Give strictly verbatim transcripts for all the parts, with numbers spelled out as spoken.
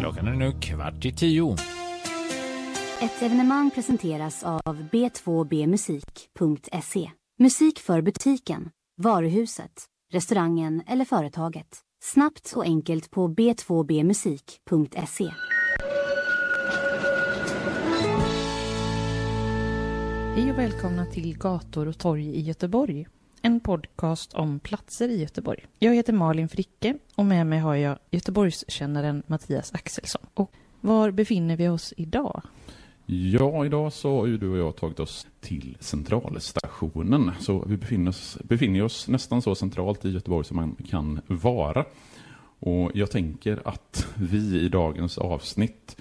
Klockan är nu kvart i tio. Ett evenemang presenteras av b två b musik punkt se. Musik för butiken, varuhuset, restaurangen eller företaget. Snabbt och enkelt på b två b musik punkt se. Hej och välkomna till Gator och torg i Göteborg. En podcast om platser i Göteborg. Jag heter Malin Fricke och med mig har jag Göteborgskännaren Mattias Axelsson. Och var befinner vi oss idag? Ja, idag så har ju du och jag tagit oss till centralstationen. Så vi befinner oss, befinner oss nästan så centralt i Göteborg som man kan vara. Och jag tänker att vi i dagens avsnitt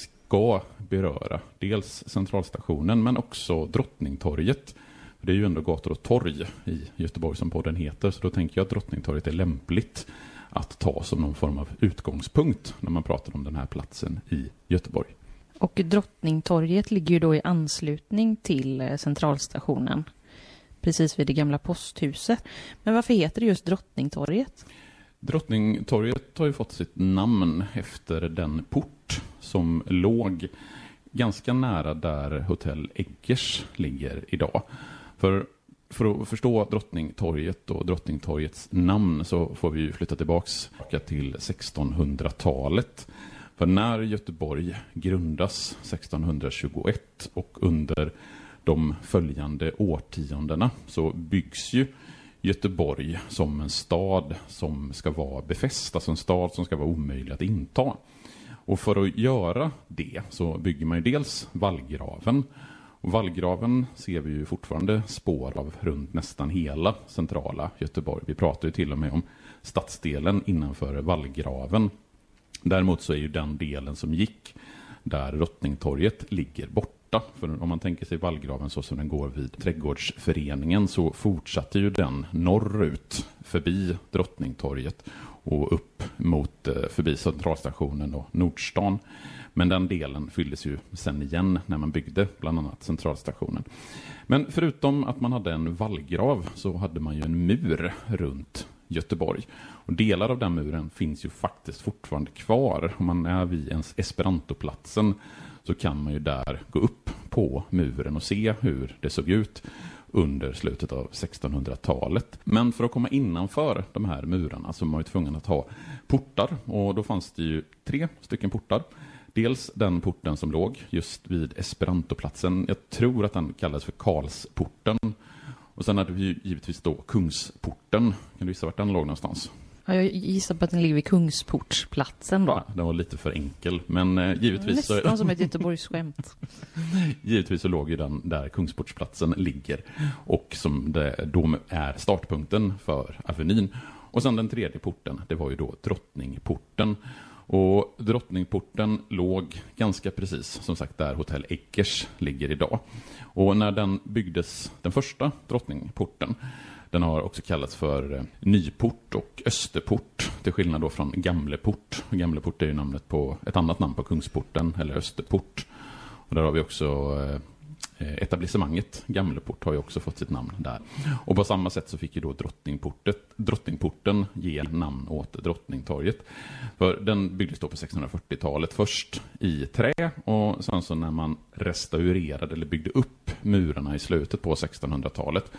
ska beröra dels centralstationen men också Drottningtorget. Det är ju ändå gator och torg i Göteborg som podden heter, så då tänker jag att Drottningtorget är lämpligt att ta som någon form av utgångspunkt när man pratar om den här platsen i Göteborg. Och Drottningtorget ligger ju då i anslutning till centralstationen, precis vid det gamla posthuset. Men varför heter det just Drottningtorget? Drottningtorget har ju fått sitt namn efter den port som låg ganska nära där Hotell Eggers ligger idag. För, för att förstå Drottningtorget och Drottningtorgets namn så får vi flytta tillbaks till sextonhundratalet. För när Göteborg grundas sextonhundratjugoett och under de följande årtiondena så byggs ju Göteborg som en stad som ska vara befäst, alltså en stad som ska vara omöjlig att inta. Och för att göra det så bygger man ju dels vallgraven. Och vallgraven ser vi ju fortfarande spår av runt nästan hela centrala Göteborg. Vi pratar ju till och med om stadsdelen innanför vallgraven. Däremot så är ju den delen som gick där Drottningtorget ligger borta. För om man tänker sig vallgraven så som den går vid Trädgårdsföreningen så fortsatte ju den norrut förbi Drottningtorget och upp mot förbi centralstationen och Nordstan. Men den delen fylldes ju sen igen när man byggde bland annat centralstationen. Men förutom att man hade en vallgrav så hade man ju en mur runt Göteborg. Och delar av den muren finns ju faktiskt fortfarande kvar. Om man är vid ens Esperantoplatsen så kan man ju där gå upp på muren och se hur det såg ut under slutet av sextonhundratalet. Men för att komma innanför de här murarna så var man ju tvungen att ha portar. Och då fanns det ju tre stycken portar. Dels den porten som låg just vid Esperantoplatsen. Jag tror att den kallades för Karlsporten. Och sen hade vi ju givetvis då Kungsporten. Kan du gissa vart den låg någonstans? Ja, jag gissar på att den ligger vid Kungsportsplatsen då. Ja, den var lite för enkel. Men eh, givetvis nästan så... som ett Göteborgsskämt. Givetvis så låg ju den där Kungsportsplatsen ligger. Och som det då är startpunkten för Avenyn. Och sen den tredje porten, det var ju då Drottningporten. Och Drottningporten låg ganska precis, som sagt, där Hotell Eggers ligger idag. Och när den byggdes, den första Drottningporten, den har också kallats för Nyport och Österport, till skillnad då från Gamleport. Gamleport är ju namnet på ett annat namn på Kungsporten, eller Österport. Och där har vi också eh, etablissemanget Gamleport har ju också fått sitt namn där. Och på samma sätt så fick ju då Drottningportet, Drottningporten ge namn åt Drottningtorget. För den byggdes då på sextonhundrafyrtiotalet först i trä och sen så när man restaurerade eller byggde upp murarna i slutet på sextonhundratalet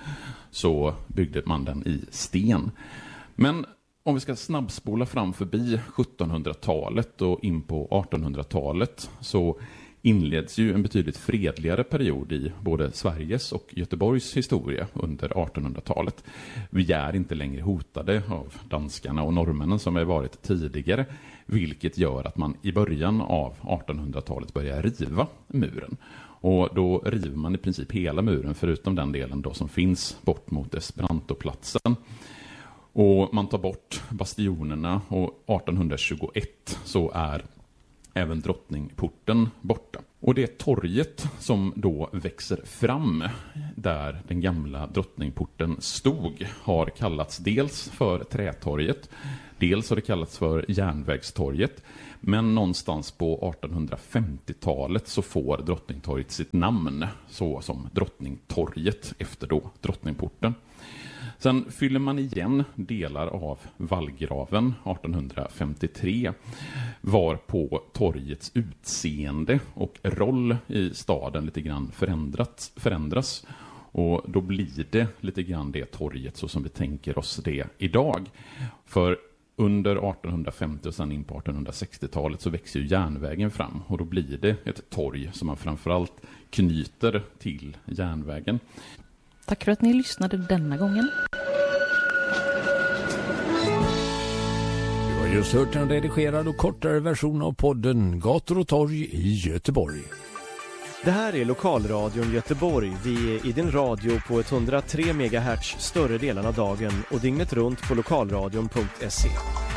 så byggde man den i sten. Men om vi ska snabbspola fram förbi sjuttonhundratalet och in på artonhundratalet så inleds ju en betydligt fredligare period i både Sveriges och Göteborgs historia under artonhundratalet. Vi är inte längre hotade av danskarna och norrmännen som har varit tidigare, vilket gör att man i början av artonhundratalet börjar riva muren. Och då river man i princip hela muren förutom den delen då som finns bort mot Esperantoplatsen. Och man tar bort bastionerna och artonhundratjugoett så är även Drottningporten borta. Och det torget som då växer fram där den gamla Drottningporten stod har kallats dels för Trätorget, dels har det kallats för Järnvägstorget. Men någonstans på artonhundrafemtiotalet så får Drottningtorget sitt namn så som Drottningtorget efter då Drottningporten. Sen fyller man igen delar av vallgraven artonhundrafemtiotre. var på torgets utseende och roll i staden lite grann förändrats, förändras. Och då blir det lite grann det torget så som vi tänker oss det idag. För under artonhundrafemtio och sen in på artonhundrasextiotalet så växer ju järnvägen fram. Och då blir det ett torg som man framförallt knyter till järnvägen. Tack för att ni lyssnade denna gången. Du har just hört en redigerad och kortare version av podden Gator och torg i Göteborg. Det här är Lokalradion Göteborg. Vi är i din radio på hundratre megahertz större delen av dagen och dygnet runt på lokalradion punkt se.